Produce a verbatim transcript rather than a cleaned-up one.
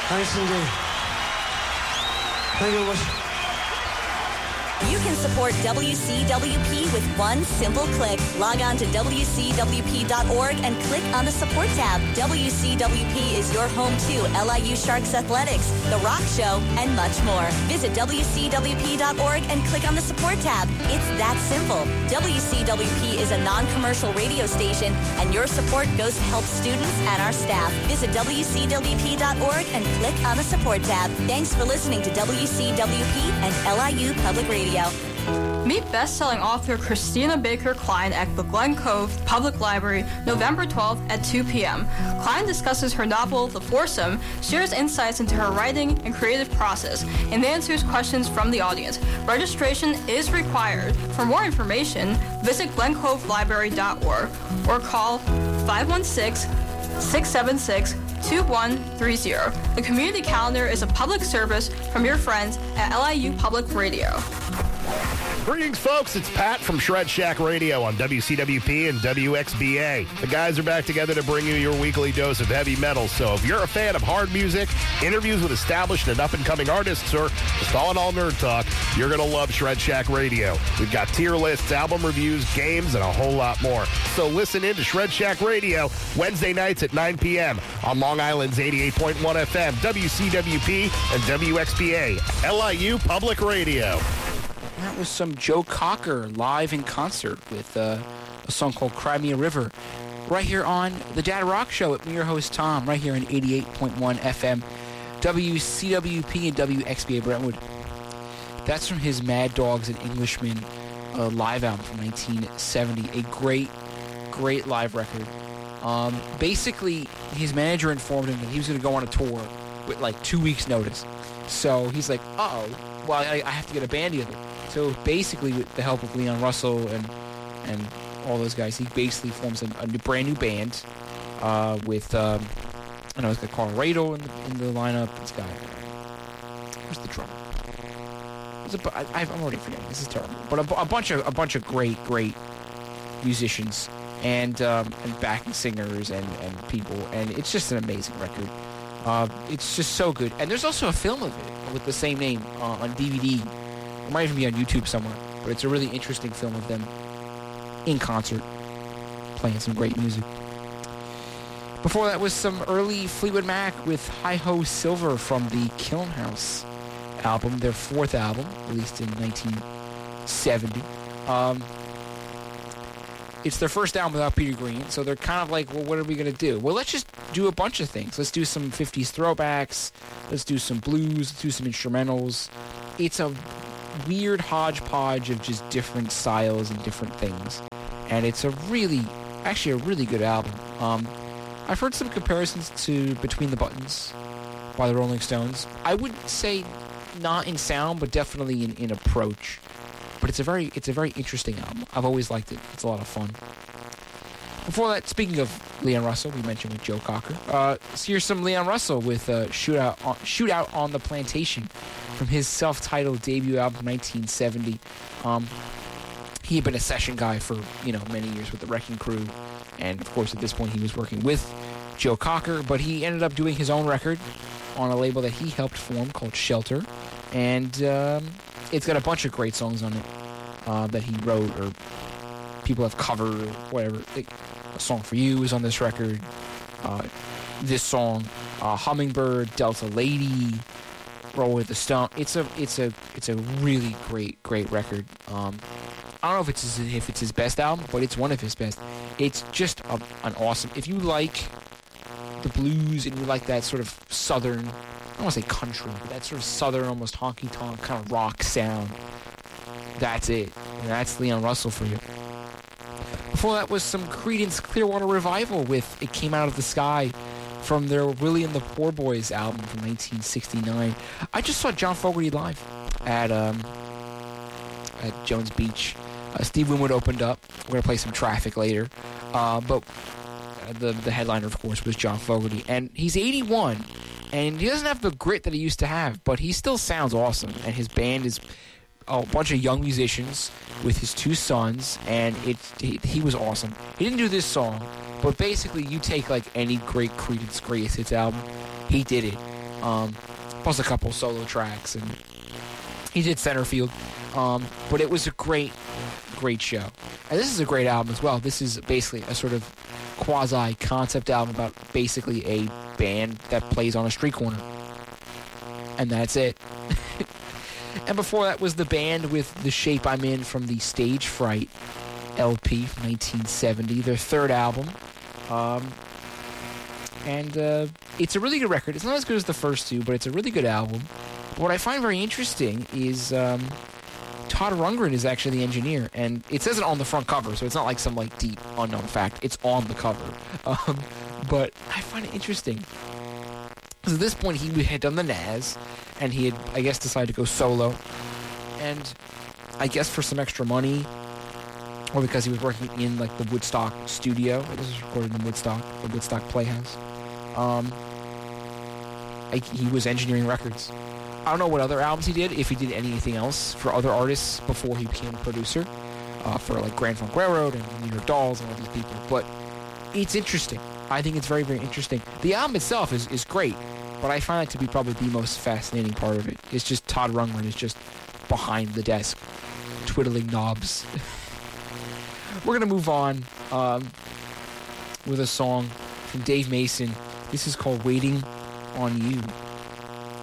Thanks indeed. Thank you very much. You can support W C W P with one simple click. Log on to W C W P dot org and click on the support tab. W C W P is your home to L I U Sharks Athletics, The Rock Show, and much more. Visit W C W P dot org and click on the support tab. It's that simple. W C W P is a non-commercial radio station, and your support goes to help students and our staff. Visit W C W P dot org and click on the support tab. Thanks for listening to W C W P and L I U Public Radio. Meet best-selling author Christina Baker Klein at the Glen Cove Public Library November twelfth at two p.m. Klein discusses her novel, The Foursome, shares insights into her writing and creative process, and answers questions from the audience. Registration is required. For more information, visit glen cove library dot org or call five one six, six seven six, two one three zero. The community calendar is a public service from your friends at L I U Public Radio. Greetings, folks. It's Pat from Shred Shack Radio on W C W P and W X B A. The guys are back together to bring you your weekly dose of heavy metal. So if you're a fan of hard music, interviews with established and up-and-coming artists, or just all in all nerd talk, you're going to love Shred Shack Radio. We've got tier lists, album reviews, games, and a whole lot more. So listen in to Shred Shack Radio Wednesday nights at nine p.m. on Long Island's eighty-eight point one F M, W C W P and W X B A, L I U Public Radio. That was some Joe Cocker live in concert with uh, a song called Cry Me a River. Right here on The Dad Rock Show with me, your host, Tom, right here on eighty-eight point one F M, W C W P and W X B A Brentwood. That's from his Mad Dogs and Englishmen uh, live album from nineteen seventy. A great, great live record. Um, basically, his manager informed him that he was going to go on a tour with like two weeks' notice. So he's like, uh-oh, well, I, I have to get a band together. So basically, with the help of Leon Russell and and all those guys, he basically forms a, a new, brand new band uh, with, um, I know, it's got Carl Radel in the, in the lineup. It's got, who's the drummer? It's a, I, I'm already forgetting. This is terrible. But a, a bunch of a bunch of great, great musicians and um, and backing singers and, and people, and it's just an amazing record. Uh, it's just so good. And there's also a film of it with the same name uh, on D V D. It might even be on YouTube somewhere, but it's a really interesting film of them in concert, playing some great music. Before that was some early Fleetwood Mac with Hi-Ho Silver from the Kiln House album, their fourth album, released in nineteen seventy. Um, it's their first album without Peter Green, so they're kind of like, well, what are we going to do? Well, let's just do a bunch of things. Let's do some fifties throwbacks. Let's do some blues. Let's do some instrumentals. It's a weird hodgepodge of just different styles and different things. And it's a really, actually a really good album. Um, I've heard some comparisons to Between the Buttons by the Rolling Stones. I would say not in sound, but definitely in, in approach. But it's a very it's a very interesting album. I've always liked it. It's a lot of fun. Before that, speaking of Leon Russell, we mentioned with Joe Cocker. Uh, so here's some Leon Russell with uh, Shootout, on, Shootout on the Plantation from his self-titled debut album, nineteen seventy. Um, he had been a session guy for, you know, many years with the Wrecking Crew. And, of course, at this point, he was working with Joe Cocker. But he ended up doing his own record on a label that he helped form called Shelter. And um, it's got a bunch of great songs on it uh, that he wrote or people have covered or whatever. It, A Song for You is on this record. Uh, this song, uh, Hummingbird, Delta Lady, Roll with the Stone. It's a it's a it's a really great great record. Um, I don't know if it's his, if it's his best album, but it's one of his best. It's just a, an awesome. If you like the blues and you like that sort of southern, I don't want to say country, but that sort of southern, almost honky tonk kind of rock sound, that's it. And that's Leon Russell for you. Before that was some Creedence Clearwater Revival with It Came Out of the Sky from their Willie and the Poor Boys album from nineteen sixty-nine. I just saw John Fogerty live at um, at Jones Beach. Uh, Steve Winwood opened up. We're going to play some Traffic later. Uh, but the, the headliner, of course, was John Fogerty. And he's eighty-one, and he doesn't have the grit that he used to have, but he still sounds awesome. And his band is a bunch of young musicians with his two sons, and it he, he was awesome. He didn't do this song, but basically you take like any great Creedence greatest hits album, he did it. um, plus a couple solo tracks, and he did Centerfield. Um, but it was a great, great show. And this is a great album as well. This is basically a sort of quasi-concept album about basically a band that plays on a street corner. And that's it. And before that was the band with The Shape I'm In from the Stage Fright L P from nineteen seventy, their third album. Um, and uh, it's a really good record. It's not as good as the first two, but it's a really good album. But what I find very interesting is um, Todd Rundgren is actually the engineer, and it says it on the front cover, so it's not like some like deep unknown fact. It's on the cover. Um, but I find it interesting. Because at this point, he had done the Nazz, and he had, I guess, decided to go solo. And I guess for some extra money, or because he was working in, like, the Woodstock studio. This was recorded in Woodstock, the Woodstock Playhouse. Um, I, he was engineering records. I don't know what other albums he did, if he did anything else for other artists before he became a producer, uh, for, like, Grand Funk Railroad and New York Dolls and all these people. But it's interesting. I think it's very, very interesting. The album itself is, is great, but I find that to be probably the most fascinating part of it. It's just Todd Rundgren is just behind the desk, twiddling knobs. We're going to move on um, with a song from Dave Mason. This is called Waiting on You.